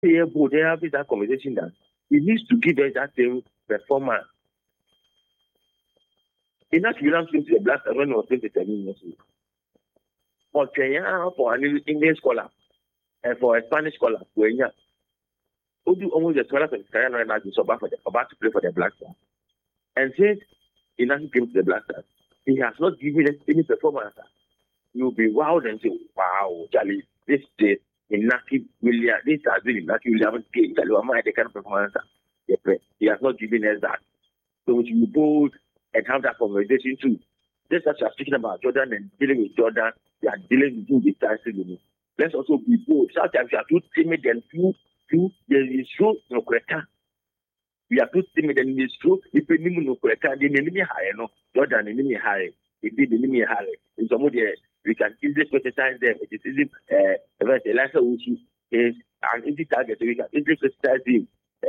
Here, they have that conversation that he needs to give us that same performance. Enough Williams came to the Blaster when he was 27 years old. For an English scholar and for a Spanish scholar, who do almost the 12th of his career right now is about to play for the Blaster. And since Inaki came to the Blaster, he has not given us any performance. You'll be wowed and say, wow, Charlie, this is Inaki Williams, this has been Inaki Williams game. Charlie, am I the kind of performance? He has not given us that. So we should be bold and have that conversation too. Just as you're speaking about Jordan and dealing with Jordan, we are dealing with you decisively. Let's also be bold. Sometimes we are too timid and too there is so no correct. We are too timid and it's true. If we need no correct, the enemy high, no Jordan enemy high. It did the enemy high. In some way, we can easily criticize them. It is easy. Elijah Uchi is an easy target. We can easily criticize him.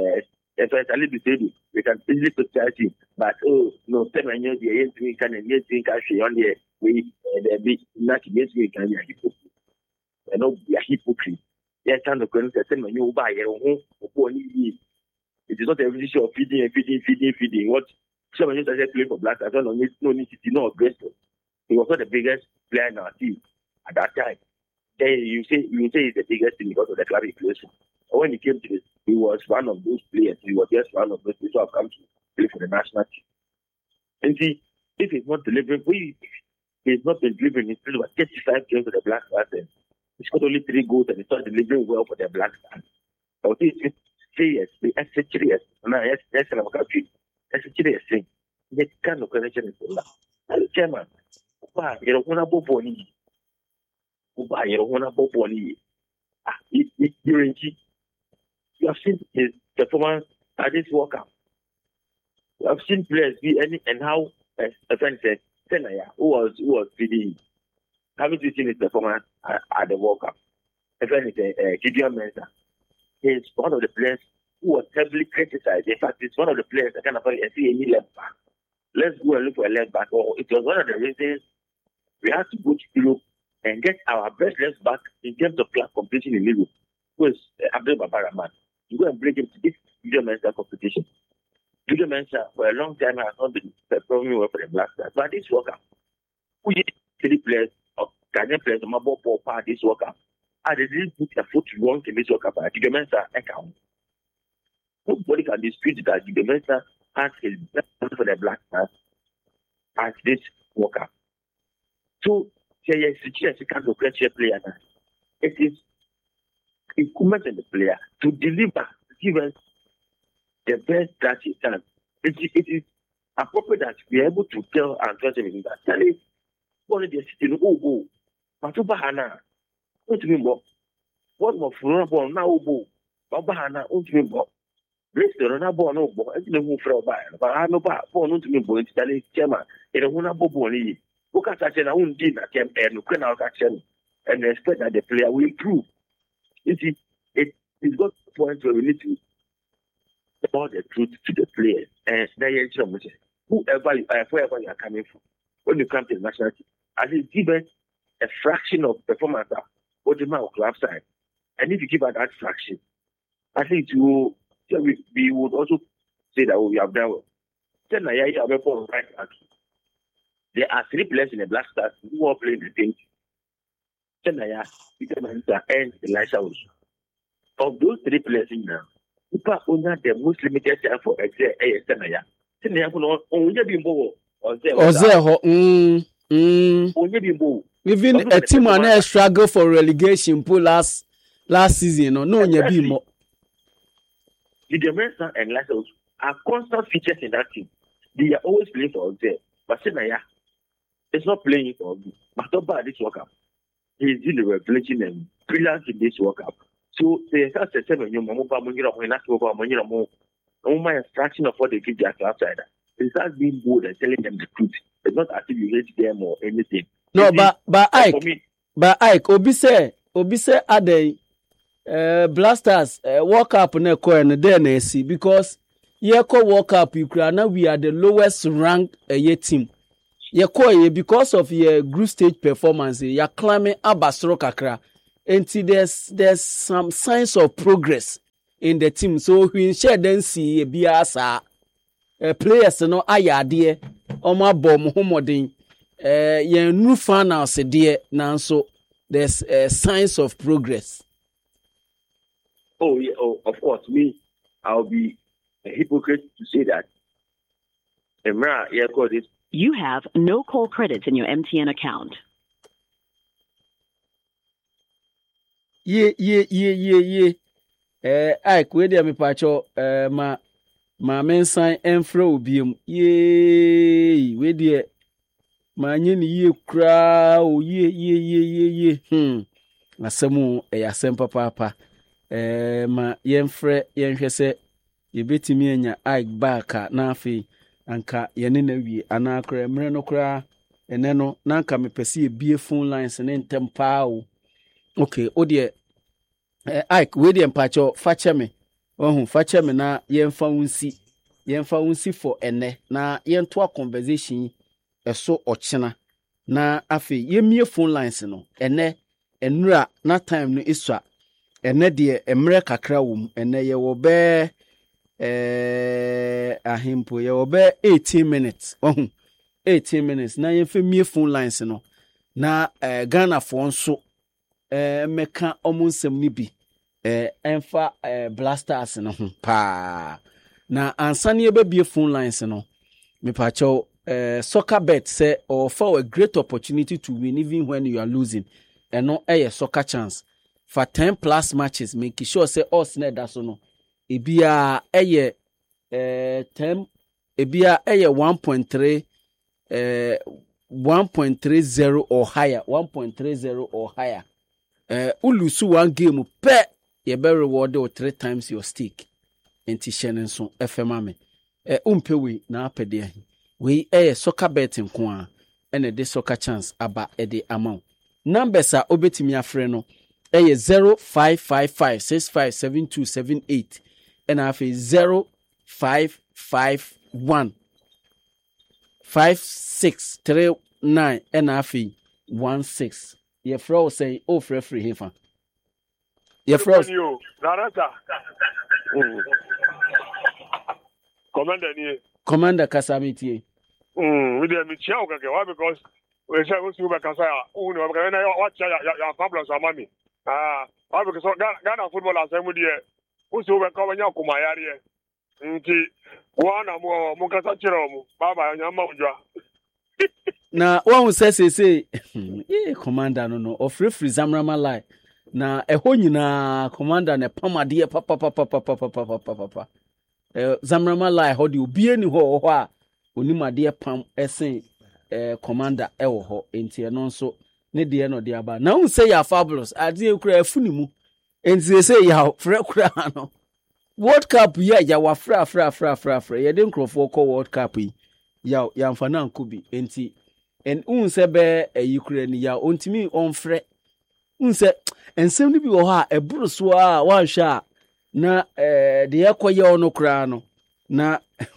We can easily criticize him. But no, 7 years we can and yes, we can show on the we be not yes, we can be a hypocrite. And not be a hypocrite. Yes, and the current system when you buy your home for it is not every issue of feeding. What someone just said play for Black, I don't know, no need to know aggressive. He was not the biggest player in our team at that time. Then you say he's the biggest thing because of the club he plays for. When he came to this, he was one of those players. He was just one of those players who have come to play for the national team. And see, if he's not delivering, he's not been delivering. He's played about 35 games for the Black Stars. He's got only 3 goals and he's not delivering well for the Black Stars. So this is serious. That's serious. That's an country. That's a serious thing. That kind of connection is for that. And chairman, you don't want to go for any. You don't want to go for any. You have seen his performance at this World Cup. You have seen players be and how a friend said, Senaya, who was feeding. Haven't you seen his performance at the World Cup? A friend said, Gideon Mensah. He's one of the players who was heavily criticized. In fact, it's one of the players that can afford to see any left back. Let's go and look for a left back. Or it was one of the reasons we had to go to Europe and get our best left back in terms of club competition in Europe. Who is Abdul Babaraman. You go and bring him to this Gideon Mensah competition. Gideon Mensah, for a long time, has not been performing well for the Black Stars. But this World Cup, who did 3 players, Ghanaian players, Mabo Popa, this World Cup, and they didn't put a foot wrong in this World Cup. Gideon Mensah account. Nobody can dispute that Gideon Mensah has his best for the Black Stars at this World Cup. So, yes, it's a kind of player. It is incumbent on the player to deliver, give us the best that he can. It is appropriate that we are able to tell and trust him that. Tell him, one of the sitting, Matuba Hana, what me more? What more for now? Baba Hana, what me more? Bless the Ronabo, no boy, I didn't move for a buyer, but I know about for not to me, boy, to tell his chairman, and a Hunabo Bonnie. Look at that, and I won't dinner, and can our action and expect that the player will improve. You see, it's got a point where we need to tell the truth to the players. And whoever you are, wherever you are coming from, when you come to the national team, at least give us a fraction of performance of the man club side. And if you give us that fraction, I think we would also say that we have done well. Then right back. There are 3 players in the Black Stars who are playing the team. Senaya, Peter Mensah, and Elisha Uchi. Of those 3 players in now, people only the most limited time for Senaya. Senaya only bimbo or only bimbo. Even a team and struggle for relegation pool last season. No, bimbo. Peter Mensah and Elisha Uchi are constant features in that team. They are always playing for Ozil. But Senaya is not playing for me. But not bad this World Cup. He is doing the revelation and brilliance in this World Cup. So there's a 7 year my fraction of what they give their outside. It's not being bold and telling them the truth. It's not as if you hate them or anything. No, but Ike, Obi say at the Blasters World Cup ne ko and then see because World Cup Ukraine we are the lowest ranked team. Because of your group stage performance, you're climbing abasro kakra. And there's some signs of progress in the team. So we share then see biasa players no ayade omo bom homodin yen nu finals de nanso there's signs of progress. Oh yeah, of course. I'll be a hypocrite to say that. You have no call credits in your MTN account. Yeah. Ike, where do me pacho ma mensan enfra obium. Ye, where do ma nyen ye kra o ye. Asemu asem papa. Ma yenfre yenhwe se yebetimi anya Ike back na afi anka yene na wie anakra mre no kra ene no na anka mepese ebie phone lines ne ntempa o. Okay, odie Ike we dey mpacho fache me na yemfa unsi for ene na yento a conversation eso ochena na afi yemie phone lines no ene enura na time no isua ene de emre kakra wom ene ye wo be ahimpo ye wo be 18 minutes 18 minutes na yemfa mie phone lines no na Ghana for nso meka omunsem ni bi enfa blasters no pa na ansane ebe bie phone lines no me pa cho soccer bet say offer a great opportunity to win even when you are losing and no soccer chance for 10 plus matches make sure say us na da so no ebia 10 ebia 1.3 1.30 or higher 1.30 or higher ulusu one game pe you be rewarded 3 times your stake enti shenen so fm ame umpewe na apede we soccer betting ko a ene de soccer chance aba de amount numbers a obetimi afre no 0555657278 and afi 0551 5639 and afi 16 your fro say oh free hefa your fro narata commander kasamiti we dey me chia okake why because we say we super kasa unu we can watch ya fabulous amami why because Ghana football asem dey we so we come nya kumayare nti wana mo kasa chiro mo baba nya ma ujwa na one say commander no ofre zamrama lie na eho nyina commander ne pamade papa zamrama lie ho de obi ani ho a onimade pam esen commander ewo ho enti eno nso ne de no de aba na un say ya fabulous ade ekura afunimu enti say ya frɛ kura no World Cup ya wafra ye de nkrofo ko World Cup ya mfana nkubi enti en unse be ayikura ni ya ontimi onfre unse ensem ni bi wo ha eburu so a wanhwa na de yakoye ono kura no na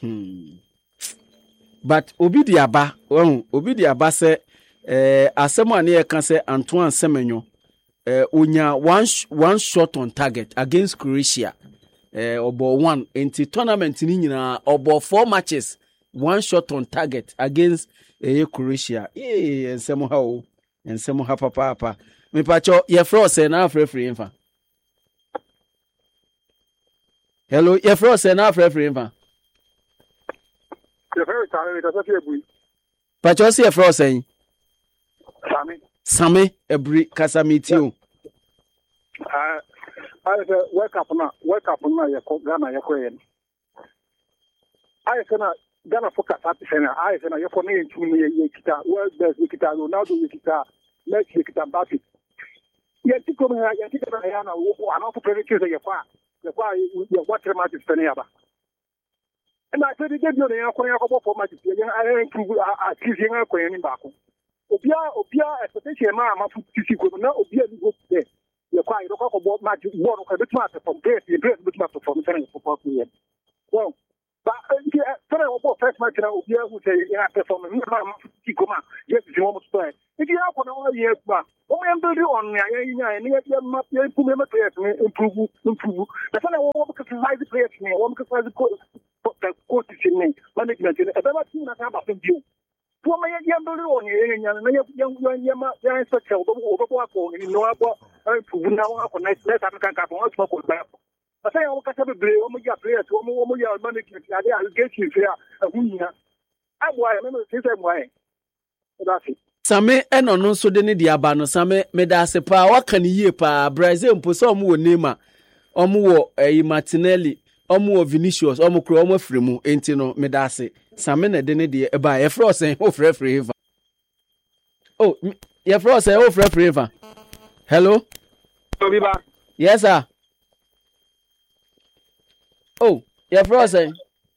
but obi di aba se asem ane ye kan se Antoine Semenyo onya one shot on target against Croatia obo one enti tournament ni nyina obo 4 matches one shot on target against Croatia ensem ha papa me pacho ye froze na free infa hello ye froze na free infa the very time it doesn't feel pacho se ye froze Sami ebri kasamiti o I say wake up na ye Ghana ye ko yen I say na Ghana focus at Sena I say na ye for me ntumi ye kita world best ye kita Ronaldo ye kita Messi ye kita Mbappe ye tiko me ya na wo ana for prediction ye kwa ye what match is Sena ba and I said they no ye ko for match ye I improve at least ye ko yen ba ko obia expectation ma fu tisi ko na obia ni go there ye kwa you ko bo match ball ko be tuma from place ye be tuma from Sena for player well but Sena wo first match na obia who say ya perform me ma fu tisi ko ma yes you want to If you have one year, but I'm building on the players improve. That's why I want to criticize the players. I want to criticize the coaches in management. I never seen that happen to you. For my young building on young such a overwhelm in no other now for nice less African couple. I say, I'll catch up a blame. Players, one more management. I'll get you here. I'm why I remember the same way. That's it. Same eno no so de ne dia ba no same me da se pa waka ne yie pa Brazil mpo so omo wo Neymar omo wo Martinelli omo wo Vinicius omo kro omo afrimu enti no me da se same na de ne de e ba ye fro sen o frefre eva oh ye fro sen o frefre eva hello Obiba yes sir oh ye fro sen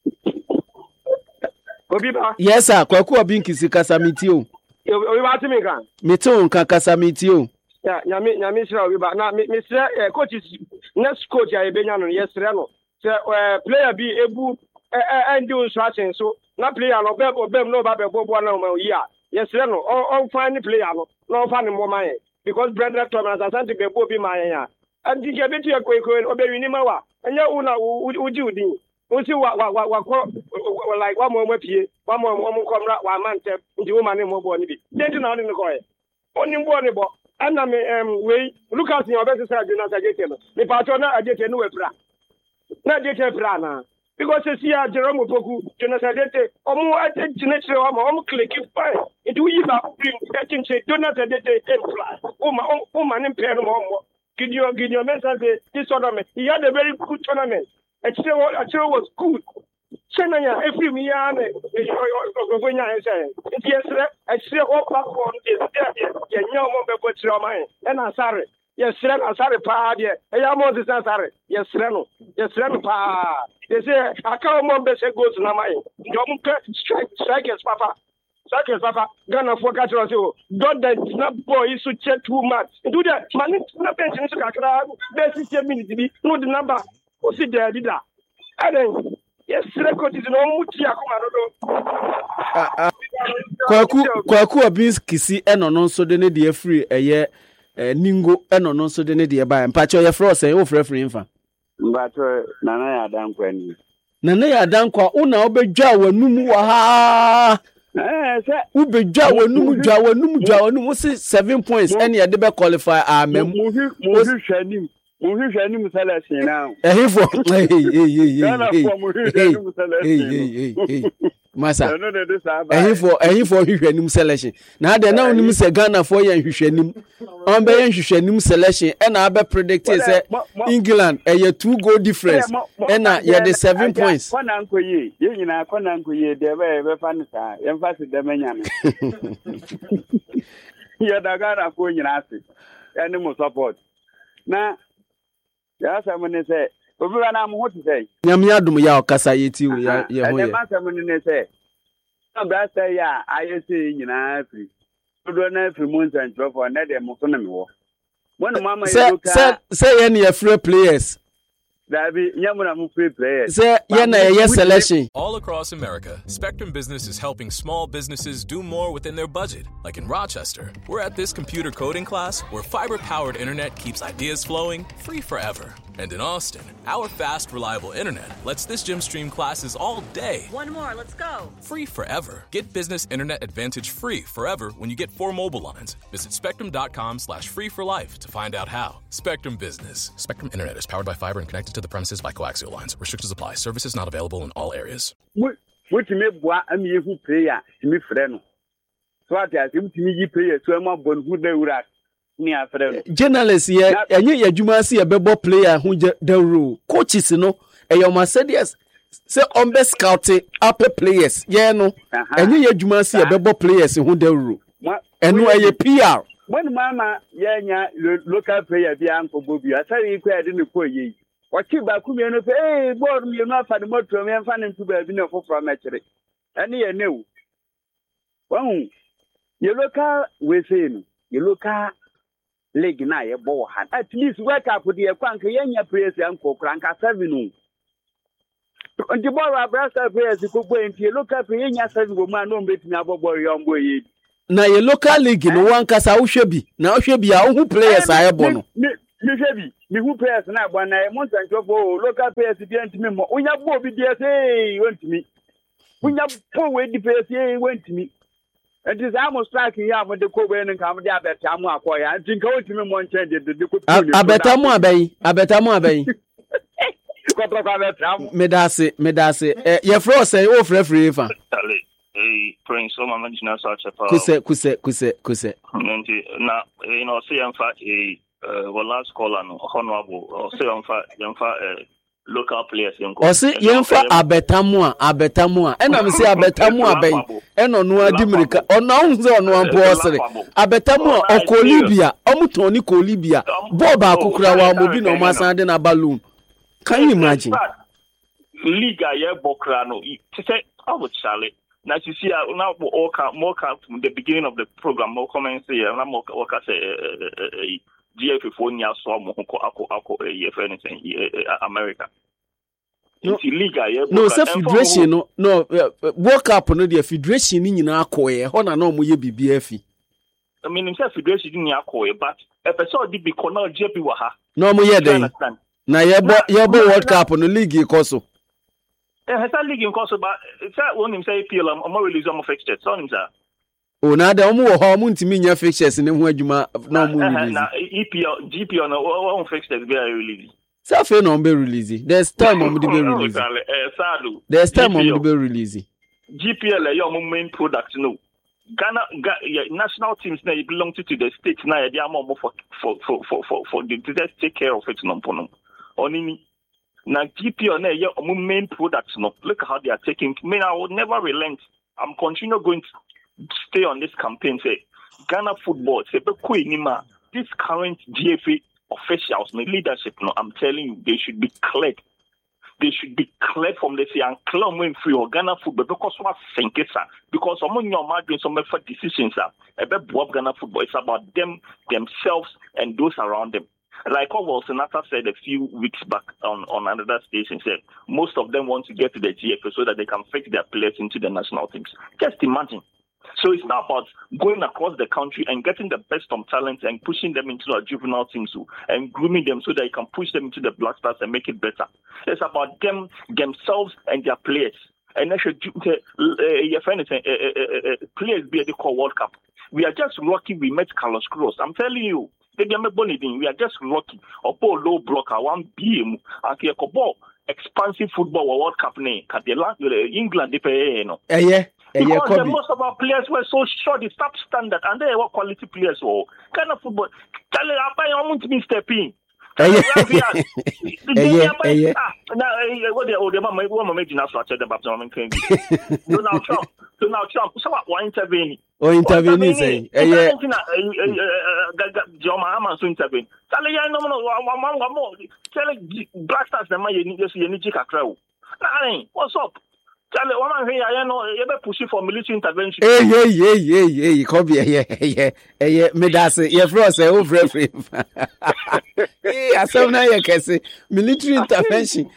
Obiba yes sir kwaku obi nkisi kasamiti o we want to make an. Meton kakasa metio. Yeah, Yami Shra, now, Mr. Coach is next coach. I been on yesterday. So, player be able and do instruction. So, not player no beb or beb no baby bob 1 year. Yesterday, no, all find the player no finding more money because Brenda Thomas has sent to be Bobby Maya. And you get to a quick or baby Nimawa. And your owner would you do? We see what like one more pie, one more come right 1 month into woman in more body. Then to not in the coin. Only one about and I way look at your best side, you know, I get him. The patron, I get a new bra. Not get a brana. Because you see a Jerome Poku, Jonathan, or more at the natural home click fire. It will getting say, do not a day fly. Oh, my own woman in Perno. Give your mental this tournament. He had a very good tournament. Actually was good. Senaya, every year, when I say, yes, actually, all platform is there. You know, what's your mind. And I'm sorry. Yes, I'm sorry, pa. I am more sorry. Yes, Reno. Yes, Reno, pa. They say, I can't remember say goes to my don't strikers, papa. Strikers, papa. Gonna forget you. Don't that snap boy is to check too much. Do that. Man, it's not pension. Best 10 minutes to be. No, the number. O si there did that. And then yes, record is no muti akoma do. Kwaku Obinskisi eno no so de ne de free eye ningo eno no so de ne de ba mpacho ye fro say o frefre mfa. Mbato nana ya dankwa ni. Nana ya dankwa una obedwa wanum wa ha. Se ubedwa wanum si 7 points ene ye de be qualify amem. Mu hwehwanim. Muhishani selection now. Ehifo. Hey. Masa. Ehifo hwehwanim selection. Na de na onim se Ghana for yan hwehwanim. On be yan hwehwanim selection e na be predict say England 2-goal difference. E na ye the 7 points. Kwana nkoyi. Ye nyina kwana nkoyi de be fa ne sa. Ye fa se de manya me. Ye da Ghana for nyina ase. Ene mo support. Na ya samune say obi na mo ho to say nyame adum ya okasa yeti ye ho ye ma samune say abra say ya ayese nyina afri do na afri mo ntantro for na de mo so na me wo when mama you say ye na free players Dabi nyamuna mu free players say ye na ye selection. All across America, Spectrum Business is helping small businesses do more within their budget. Like in Rochester, we're at this computer coding class where fiber-powered internet keeps ideas flowing free forever. And in Austin, our fast, reliable internet lets this gym stream classes all day. One more, let's go. Free forever. Get business internet advantage free forever when you get 4 mobile lines. Visit spectrum.com/free for life to find out how. Spectrum Business. Spectrum Internet is powered by fiber and connected to the premises by coaxial lines. Restrictions apply. Services not available in all areas. What me boa am ye who player me freno. So at as him to me player so am bon who dey ura ni afreno. Journalists here enye adwuma se e bebo player hu the rule. Coaches no e your Mercedes say on be scouting up players. Yeah no. Enye adwuma se e bebo players hu the rule. Eno e PR. When mama yenya local player bi anko bobi asari ikwa de ne koyi. Wachi ba ku me no say board me no afa de motor me amfa ne ntu ba bi na foforo mekere. Ene ye new. Wan ye local we say no. Ye local league na ye bo ha. At least work up de ye kwanka yenya players anko kranka 7 no. On the ball abrasa players ko bo enti local player yenya 7 go ma no mbetimi abobor yo mbo ye. na ye local league no wan kasa wo hwe bi na wo hwe bi a wo players a yebo no me hwe bi me hu players na agba na e monta ntofo local players bi antimi mo unya bo bi dia say wantimi unya po we di players wantimi and this almost like here with the Kobe and come there better mo akoya I think wantimi mo nche de ko abetamu abai medase ye fro say o free fa Prince so my national search kuse na say am last caller no honorable or say am local players o say yem fa abetamu ena me say abetamu abai eno no adimirika ono hunze ono ampo osere abetamu okolibia omutoni kolibia bob akukura wa mobi no masan de na balloon. Can you imagine? Liga ye bokra no say I would Charlie. Now you see now more from the beginning of the program more comments here na more say GF for nya so mo ako if anything America. No Liga ye no say federation no World Cup no the federation ni nyina akoye ho na no mo ye bibia fi. I mean say federation ni akoye but episode di be corner JP wa ha. No mo ye den. Na yebo World Cup no league ikoso. Has a league ikoso but say won him say PL am release am fixtures so him say. O na da omo ho omo ntimi nya fixtures ne ho adwuma na omo release. Na EPL GP on fixtures be release. Say fe no be release. There's time omo dey release. There's time omo dey release. GPL your main product no. Ghana national teams now belong to the states now they are more for the take care of it no pono. Only now GP on your main products no. Look how they are taking. I mean, I will never relent. I'm continue going to stay on this campaign. Say Ghana football. Say this current GFA officials, my leadership. No, I'm telling you, they should be cleared. They should be cleared from the sea and claim when free or Ghana football because what think it's because someone your mind doing some effort decisions about Ghana football. It's about them, themselves, and those around them. Like what Senata said a few weeks back on another station, said most of them want to get to the GFA so that they can fix their players into the national teams. Just imagine. So it's not about going across the country and getting the best of talent and pushing them into our juvenile teams and grooming them so that you can push them into the Black Stars and make it better. It's about them, themselves, and their players. And that's players be at the World Cup. We are just lucky we met Carlos Kroos. I'm telling you, we are just lucky. Opo low blocker, 1 BM, and expansive football World Cup name. England, they pay no. Because most of our players were so short, the top standard, and they were quality players. So, kind of football. Tell you, I want to be stepping. Donald Trump, so what intervene? Oh, intervene, say, John Mahama so intervene. Tell you, no more. Tell Black Stars, the man you need to see any crowd. What's up? Tell you, one here, I know you better push for military intervention. Hey, come here, me that's it. Your frost, over frame. Hey, I saw now you can say military intervention.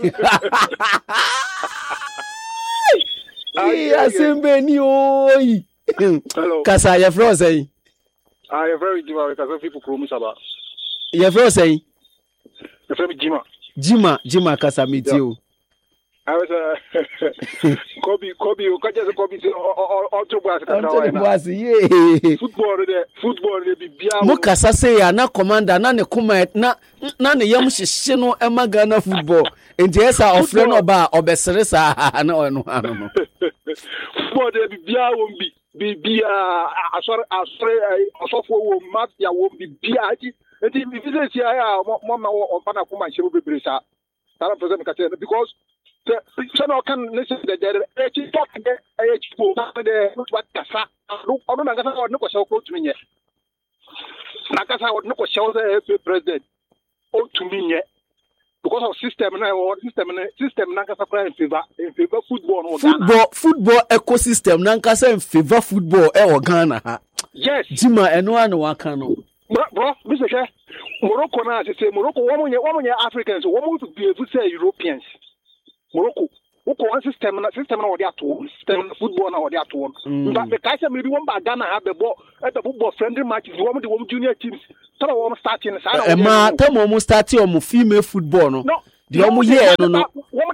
Hey, I say many oi. Hello. Kasa your frost, eh? I am very Jima because people call me Saba. Your frost, eh? The family Jima, Kasa meet you. I was Kobe, you can't just Kobe all two bars. Football, they be beyond. Mukasa say, na commander, na ne kuma, na ne yam shishino Emma Ghana football. And yes, our friend oba obeseresa, no. Football, they be beyond, won't be a sort of match, ya won't be beyond. And if you say, Mama or Panakuma, she will be Brisa. Because so no can listen to the talk what Kasa. Look, I don't know what so close to me yet. Nakasa would not show the president. Oh, to me yet. Because of system Nankasa in favor football ecosystem Nankasa in favor football Ghana. Yes. Jima and one wakano. Bro, Mr. Morocco now say Morocco, one Africans, one to be able to say Europeans. Morocco, one system system na odi ato system football na odi ato but the guys maybe one ba Ghana have the ball friendly matches one the junior teams so one starting say ma tamo mo start o female football no the omo ye no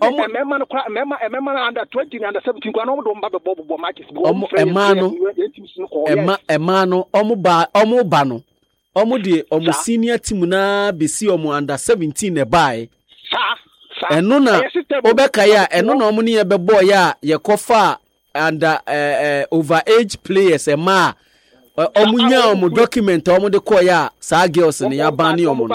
emma under 20 under 17 kwa no ba ball matches emma no omo ba no omo de omo senior team na be see omo under 17 e buy eno na obeka ya eno na omo ne ye be boy ya ye kofa under over age players emma omo nya omo document omo de call ya sa girls ne ya ban ne omo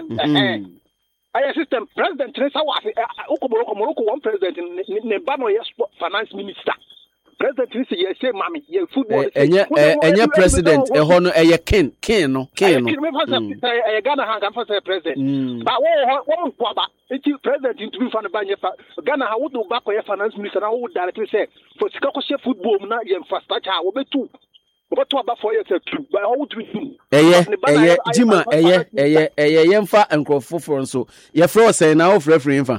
I system president Teresa was Morocco one president ne bano yes finance minister president Teresa yes say mami ye football enye president e ho no eye king no Ghana hang for president but one kwaba enti president into be fan banye Ghana ha would back for finance minister na would directly say for sika ko football na ye infrastructure wo betu but to about 4 years too but how would we do jima yemfa enkrofo for so ye fro say na of referee mfa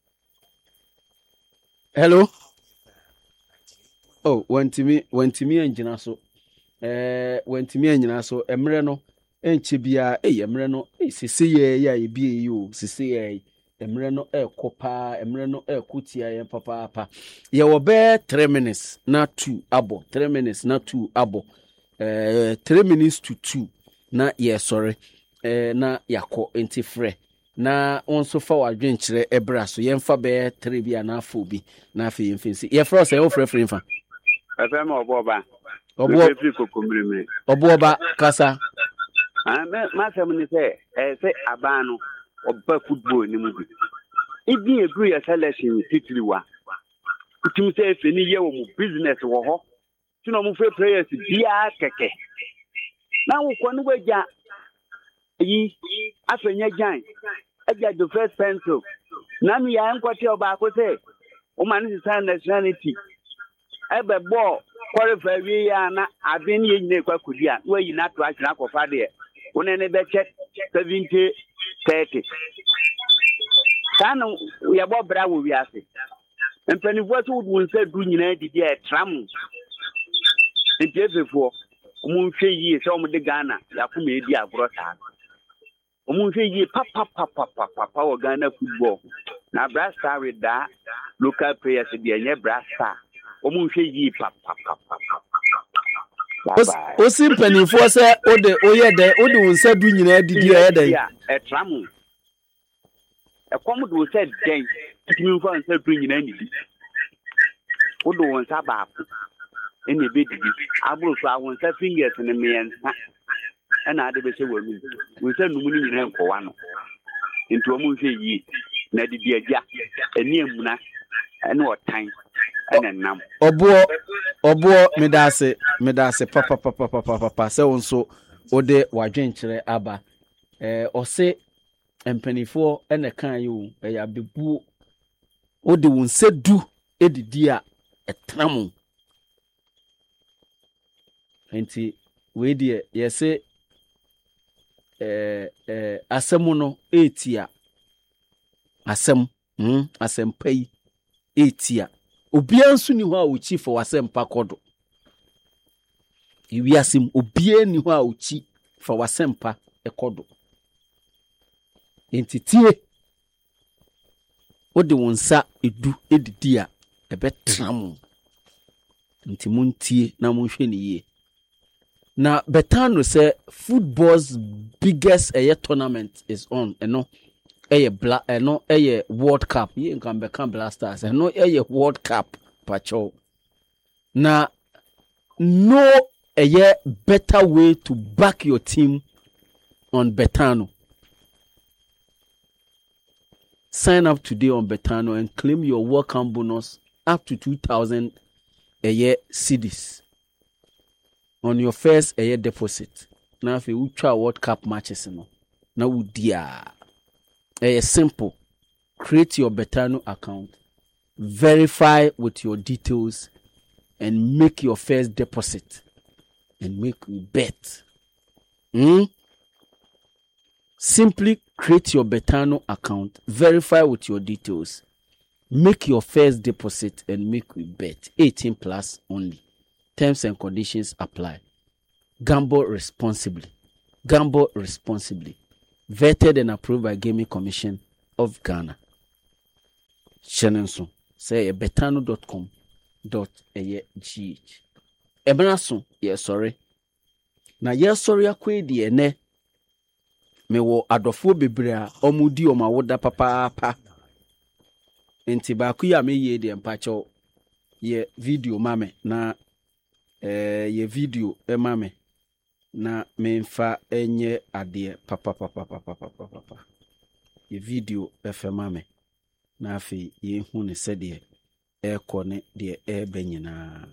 hello oh wantimi enjina so wantimi enjina so emre no enche bia emre no sisi ye ya ebi o sisi ye emre no ekopa emre no ekotia ye papa ye wo be 3 minutes na 2 abo 3 minutes na 2 abo 3 minutes to 2 na ye sorry na yakọ enti frɛ na onso fa wadwen kyerɛ ebra so yemfa be 3 bia na afọ bi na afọ yemfinsi ye frɛ so ye wo frɛ mfa FM oboba oboba kasa ma sɛm ni sɛ sɛ abano oba football ni mu bi ibi egru ya selection titiri wa utim sɛ efe ni ye wo mu business wo ho tino mu fe players bia keke na wo ko no gya yi afenya jan agya the first pencil na mi ya nkwati oba ko sɛ o man is nationality ebe ball qualify wi ya na abin ye nyine kwa kudia wo yi na to ahwena kofa de one ne be check 70-30 kana ya bo bra wo wi ase empanifo so wo nsa du nyina didi e tram ntefefo omunhwe yi se omo de Ghana ya kuma edi agro ta omunhwe yi papa wo Ghana football na brasta with that local players de enye brasta omunhwe yi papa o simpanifo se ode oyede ode wonsa du nyina didi oyede e tramu e komo do se den timi fo nsa du nyina didi ode wonsa ba ene be didi aburu so awonsa fingers ne meyensa na ade be se wonu wonsa numu ni nyina nkowa no nti omunhwe yi na didi agya eni emuna ene otan enenam obo medase papa se wonso ode wadwenkyere aba ose empanifo ene kan yi o ya bebu ode wonse du edidi a etram enti we die yese asemu no etia asem pai etia obia nso ni ho a uchi for wasempa kodo iwiasim obia ni ho a uchi for wasempa ekodo entitie ode wonsa edu edidi a ebetram ntimuntie na munhwe ne ye na betano say football's biggest tournament is on World Cup ye nkan become Blasters World Cup pacho na no better way to back your team on Betano. Sign up today on Betano and claim your welcome bonus up to 2,000 cedis on your first deposit. Now if you try World Cup matches now dia simple. Create your Betano account, verify with your details, and make your first deposit and make you bet. Simply create your Betano account, verify with your details, Make your first deposit and make we bet. 18 plus only. Terms and conditions apply. Gamble responsibly. Gamble responsibly. Vetted and approved by Gaming Commission of Ghana. Shenanso. Say betano.com.gh. Ebenaso. Yes, sorry. Na yes, sorry, akwe di ene. Me wo adofo bebrea omudi o mawoda papa. Enti ba ku ya me ye de mpacho ye video mame na ye video mame na memfa enye ade papa ye video mame na afi ye hu ne se de ekone de benyina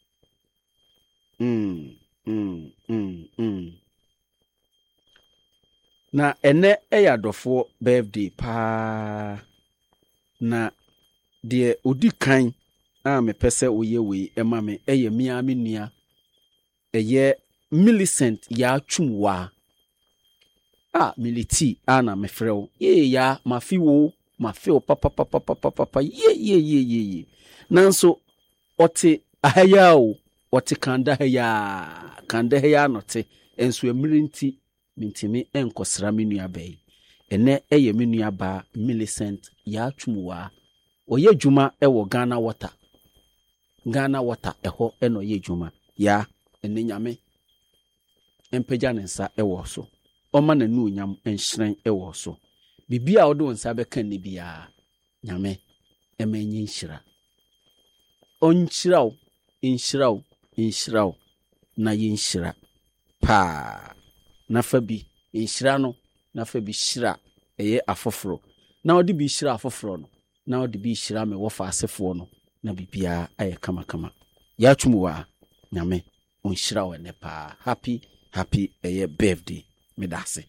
na ene eyadofo birthday pa na de odi kan a me pese oye we ema me eye miami nua eye Millicent ya twumwa militi ana me freo ye ya mafiwo papa ye nanso ote ahaya o ote kanda haya note enso emirinti mintimi enkosra menua bai ene eye menua ba Millicent ya twumwa oye juma ewo Ghana water eho eno ye juma ya ene nyame empeja nensa ewo so oma na nu nyam enhyen ewo so bibia odo nsa beka ne bia nyame emenyi nhyira onhyiraw inhyiraw na yenhyira pa na fa bi nhyira no na fa bi hyira eye afoforo na odi bi hyira afoforo no na odi bi hyira me wo fa asefo no na bibia aye kama ya twumuwa nyame onhyira we ne pa happy birthday medase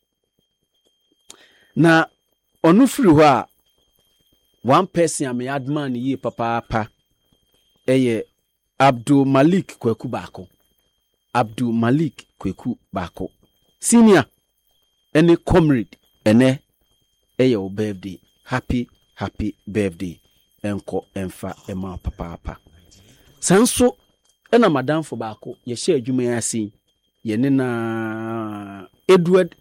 na onu firi ho a one person am adman yi papa Abdul Malik Kweku Bako senior any comrade ene o birthday happy birthday enko emfa ema papa sanso ena madam fo Bako ye share adwuma ya sin ye ne na Edward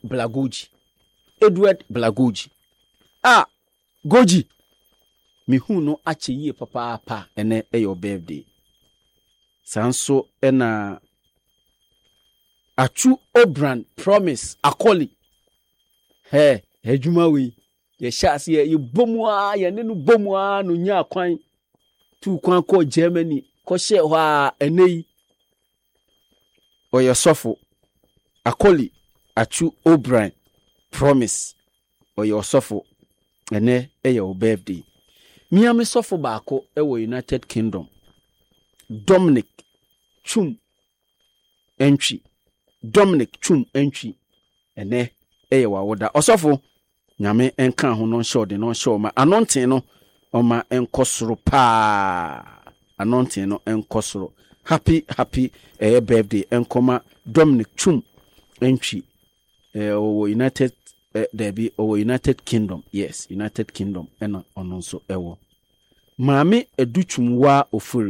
Blagoji Goji mihu no ache yie papa ene your birthday sanso ena Achu Obran Promise Akoli adwuma we ye shase ye bomwa ye ne no bomwa no nya kwan tu kwan ko Germany ko she ho a enei oyosofo Akoli Achu Obran Promise oyosofo ene your birthday miame sofo Bako ewo United Kingdom Dominic Chum entry ene wa woda osofo nyame enka ho no show de no show ma anointing no oma enkosoro pa anointing no enkosoro happy birthday enkoma Dominic Chum entry United United Kingdom, yes, United Kingdom ena ono so ewo maame educhumwa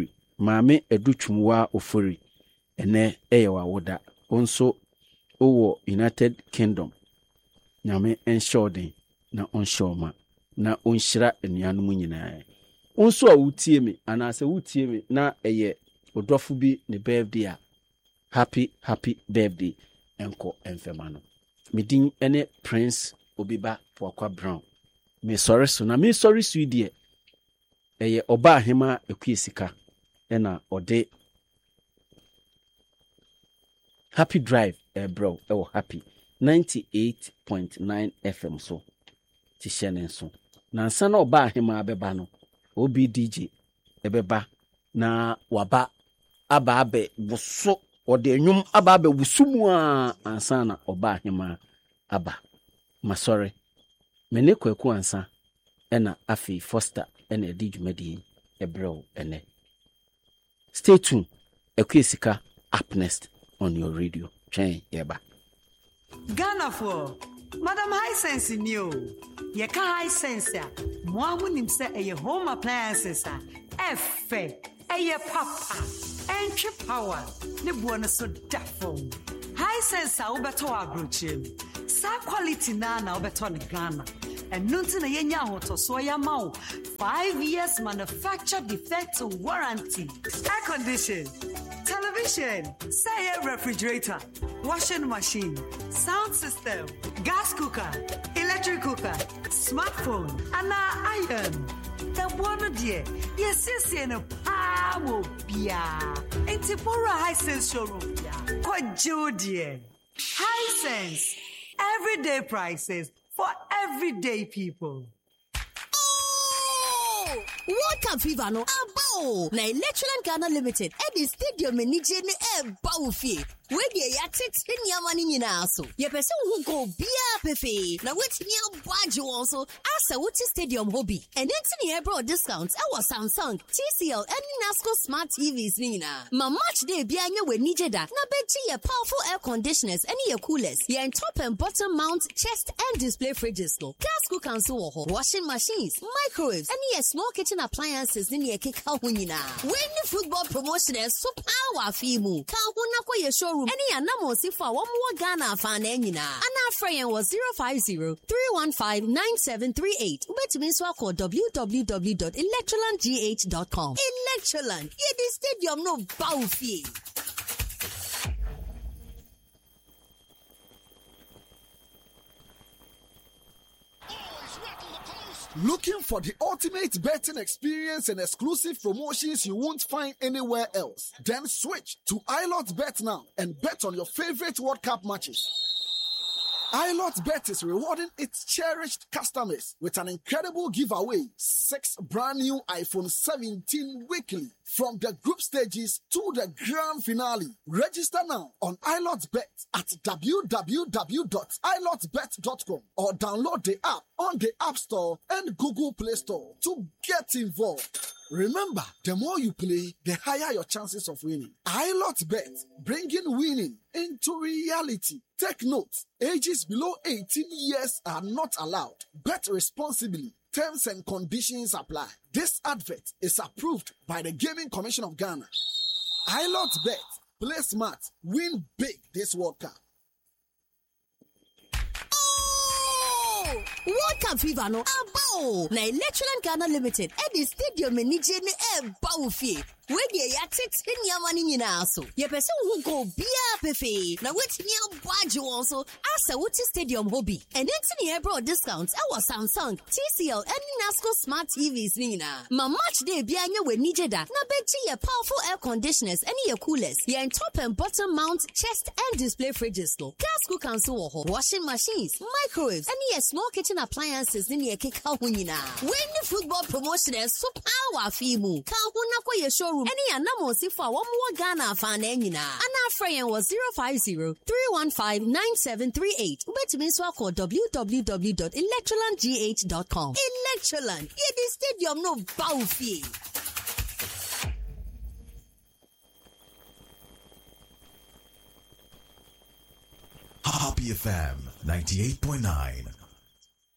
ofuri ene wa woda onso owo United Kingdom nyame enshode na onshoma na onhyira enuanum nyinaa onso a wutie me anase wutie me na odofo bi ne birthday a happy birthday enko enfema no medin ene Prince Obiba Pwakwa Brown me sorry so na me sorry so die oba ahema ekuesika ena ode Happy Drive bro happy 98.9 FM so ti shenen so na nsa na oba ahema abeba no obi DJ ebeba na waba ababe buso ode nwum ababe busumu ansa na oba ahema aba masore mene Kweku ansa ena afi Foster ena edi dwumadi ebro ene stay tuned ekuesika up next on your radio chain yeba Ghana for Madam Hisense new. Yeka Hisense ya. Mwamu nimse eye home appliances a. Efe. Eye papa. Entry power. Ne buwana so dafo. Hisense a ubeto abrochim. Sa quality na ubeto ni Ghana. And nunti na yenya hoto so ya mau. 5 years manufacture defect warranty. Air condition. Television, say refrigerator, washing machine, sound system, gas cooker, electric cooker, smartphone, and iron. The one dear, yes, in a power bia. Ain't it for a Hisense showroom? Quite dear. Hisense, everyday prices for everyday people. World Cup fever no abo na Electroland Ghana Limited at the stadium enije ne eba ofie we dey yatet nyama ni nyina so ye pese wo go bia pefe na wetimi abage won so asa wuti stadium hobby and enti ne ebro discounts e was Samsung, TCL and Nasco smart TVs ni nyina ma match day bia anya we nije da na beji ye powerful air conditioners and ye coolers ye top and bottom mount chest and display fridges no gas cooker so wo washing machines microwaves and ye small kitchen appliances ni ye keka ho nyina when football promotion is so power fimu ka ho na kwa ye showroom any anamo si for one more Ghana fan nyina ana friend was 050-315-9738 ubetumi so call www.electrolandgh.com. Electroland ye the stadium no bawfie. Looking for the ultimate betting experience and exclusive promotions you won't find anywhere else? Then switch to iLotBet now and bet on your favorite World Cup matches. iLotBet is rewarding its cherished customers with an incredible giveaway: 6 brand new iPhone 17 weekly from the group stages to the grand finale. Register now on iLotBet at www.ilotbet.com or download the app on the App Store and Google Play Store to get involved. Remember, the more you play, the higher your chances of winning. iLotBet, bringing winning into reality. Take note, ages below 18 years are not allowed. Bet responsibly. Terms and conditions apply. This advert is approved by the Gaming Commission of Ghana. iLotBet. Play smart. Win big this World Cup. World Cup fever no abo na Electroland Ghana Limited at the stadium enije ne eba ofie we dey yatet nyama ni nyina so ye pese wo go bia pefe na wetimi abage won so asa wuti stadium hobby and enti ne ebro discounts e was Samsung, TCL and Nasco smart TVs ni nyina ma match day bia anya we nije da na beji ye powerful air conditioners and ye coolers ye top and bottom mount chest and display fridges no gas cooker so wo washing machines microwaves and ye small kitchen appliances ni ye keka ho nyina when football promotion is so power fimu ka ho na kwa ye showroom any anamo si for one more Ghana fan nyina ana friend was 050-315-9738 ubetumi so call www.electrolandgh.com. Electroland ye the stadium no bawfie. Happy FM 98.9